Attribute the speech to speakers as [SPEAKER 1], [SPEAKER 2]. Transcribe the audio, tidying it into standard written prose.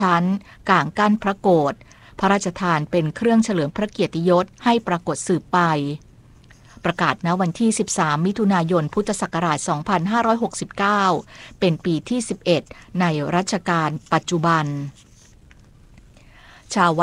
[SPEAKER 1] ชั้นก่างกั้นพระโกฐพระราชทานเป็นเครื่องเฉลิมพระเกียรติยศให้ปรากฏสืบไปประกาศณวันที่13มิถุนายนพุทธศักราช2569เป็นปีที่11ในรัชกาลปัจจุบันชาว